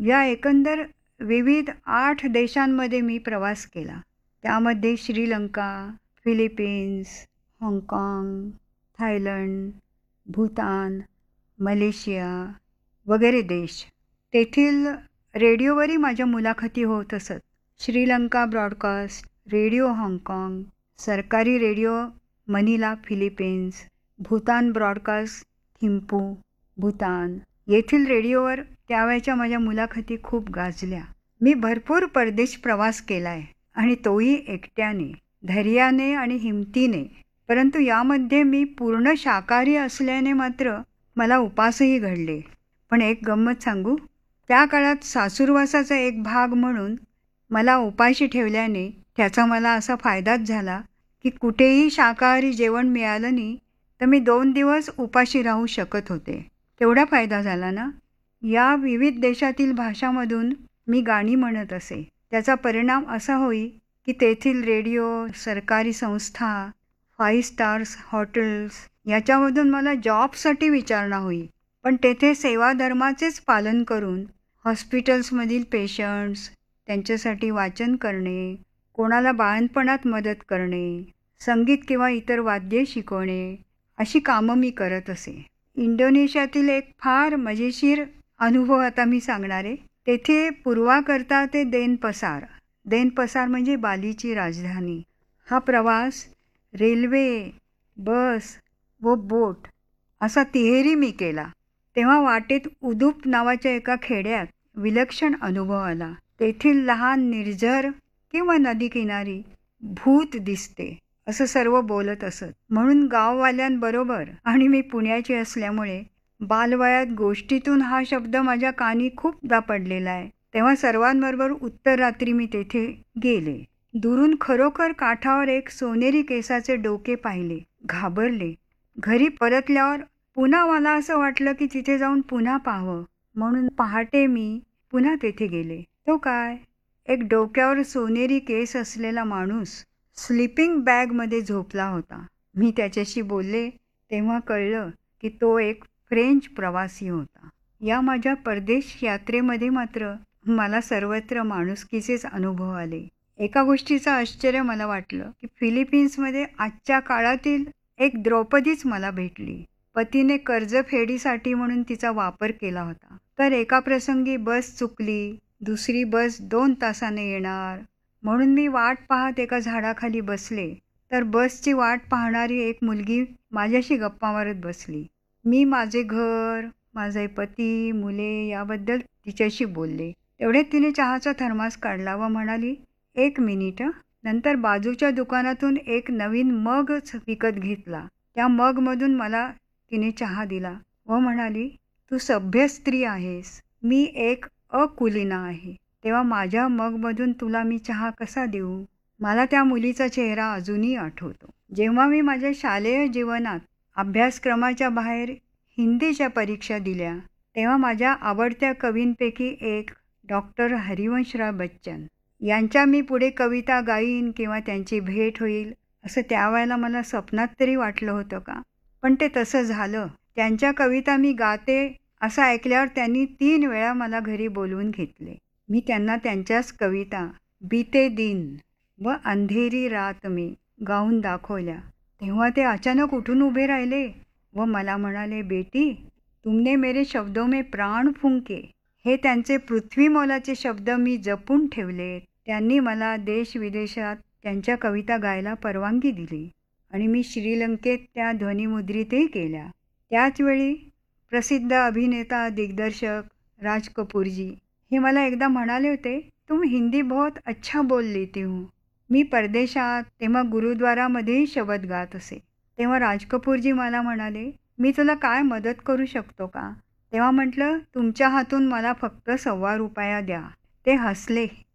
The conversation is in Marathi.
या एकंदर विविध 8 देशांमध्ये मी प्रवास केला. त्यामध्ये श्रीलंका, फिलिपिन्स, हाँगकाँग, थायलंड, भूतान, मलेशिया वगैरे देश. तेथील रेडिओवरही माझ्या मुलाखती होत असत. श्रीलंका ब्रॉडकास्ट, रेडिओ हाँगकाँग, सरकारी radio Manila Philippines, Bhutan broadcast Thimphu, Bhutan. येथील रेडिओवर त्यावेळच्या माझ्या मुलाखती खूप गाजल्या. मी भरपूर परदेश प्रवास केला आहे आणि तोही एकट्याने, धैर्याने आणि हिमतीने. परंतु यामध्ये मी पूर्ण शाकाहारी असल्याने मात्र मला उपासही घडले. पण एक गंमत सांगू, त्या काळात सासुरवासाचा एक भाग म्हणून मला उपाशी ठेवल्याने त्याचा मला असा फायदाच झाला की कुठेही शाकाहारी जेवण मिळालं नाही तर मी 2 दिवस उपाशी राहू शकत होते. तेवढा फायदा झाला ना. या विविध देशातील भाषांमधून मी गाणी म्हणत असे. त्याचा परिणाम असा होई की तेथील रेडिओ, सरकारी संस्था, 5 स्टार्स हॉटेल्स याच्यामधून मला जॉबसाठी विचारणा होई. पण तेथे सेवाधर्माचेच पालन करून हॉस्पिटल्समधील पेशंट्स, त्यांच्यासाठी वाचन करणे, कोणाला बाळंतपणात मदत करणे, संगीत किंवा इतर वाद्ये शिकवणे अशी कामं मी करत असे. इंडोनेशियातील एक फार मजेशीर अनुभव आता मी सांगणार आहे. तेथे पूर्वाकरता ते देनपसार. देनपसार म्हणजे बालीची राजधानी. हा प्रवास रेल्वे, बस व बोट असा तिहेरी मी केला. तेव्हा वाटेत उदूप नावाच्या एका खेड्यात विलक्षण अनुभव आला. तेथील लहान निर्झर किंवा नदीकिनारी भूत दिसते असं सर्व बोलत असत. म्हणून गाववाल्यांबरोबर आणि मी पुण्याची असल्यामुळे बालवयात गोष्टीतून हा शब्द माझ्या कानी खूपदा पडलेला आहे. तेव्हा सर्वांबरोबर उत्तर रात्री मी तेथे गेले. दुरून खरोखर काठावर एक सोनेरी केसाचे डोके पाहिले. घाबरले. घरी परतल्यावर पुन्हा मला असं वाटलं की तिथे जाऊन पुन्हा पाहावं. म्हणून पहाटे मी पुन्हा तेथे गेले. तो काय, एक डोक्यावर सोनेरी केस असलेला माणूस स्लीपिंग बॅगमध्ये झोपला होता. मी त्याच्याशी बोलले तेव्हा कळलं की तो एक फ्रेंच प्रवासी होता. या माझ्या परदेश यात्रेमध्ये मात्र मला सर्वत्र माणुसकीचेच अनुभव आले. एका गोष्टीचं आश्चर्य मला वाटलं की फिलिपिन्समध्ये आजच्या काळातील एक द्रौपदीच मला भेटली. पतीने कर्जफेडीसाठी म्हणून तिचा वापर केला होता. तर एका प्रसंगी बस चुकली, दुसरी बस 2 तासाने येणार म्हणून मी वाट पाहत एका झाडाखाली बसले. तर बसची वाट पाहणारी एक मुलगी माझ्याशी गप्पा मारत बसली. मी माझे घर, माझे पती, मुले याबद्दल तिच्याशी बोलले. तेवढ्यात तिने चहाचा थर्मास काढला व म्हणाली, 1 मिनिट. नंतर बाजूच्या दुकानातून एक नवीन मगच विकत घेतला. त्या मगमधून मला तिने चहा दिला व म्हणाली, तू सभ्य स्त्री आहेस, मी एक अकुलीना आहे, तेव्हा माझ्या मगमधून तुला मी चहा कसा देऊ. मला त्या मुलीचा चेहरा अजूनही आठवतो. जेव्हा मी माझ्या शालेय जीवनात अभ्यासक्रमाच्या बाहेर हिंदीच्या परीक्षा दिल्या तेव्हा माझ्या आवडत्या कवींपैकी एक डॉक्टर हरिवंशराव बच्चन यांच्या मी पुढे कविता गाईन किंवा त्यांची भेट होईल असं त्यावेळेला मला स्वप्नात तरी वाटलं होतं का. पण ते तसं झालं. त्यांच्या कविता मी गाते असं ऐकल्यावर त्यांनी 3 वेळा मला घरी बोलवून घेतले. मी त्यांना त्यांच्याच कविता बीते दिन व अंधेरी रात मी गाऊन दाखवल्या. तेव्हा ते अचानक उठून उभे राहिले व मला म्हणाले, बेटी तुमने मेरे शब्दों में प्राण फुंके. हे त्यांचे पृथ्वी मोलाचे शब्द मी जपून ठेवले. त्यांनी मला देश विदेशात त्यांच्या कविता गायला परवानगी दिली आणि मी श्रीलंकेत त्या ध्वनिमुद्रितही केल्या. त्याचवेळी प्रसिद्ध अभिनेता दिग्दर्शक राज कपूरजी हे मला एकदा म्हणाले होते, तुम हिंदी बहुत अच्छा बोल लेती हो. मी परदेशात तेव्हा गुरुद्वारामध्येही शब्द गात असे. तेव्हा राज कपूरजी मला म्हणाले, मी तुला काय मदत करू शकतो का. तेव्हा म्हटलं, तुमच्या हातून मला फक्त ₹1.25 द्या. ते हसले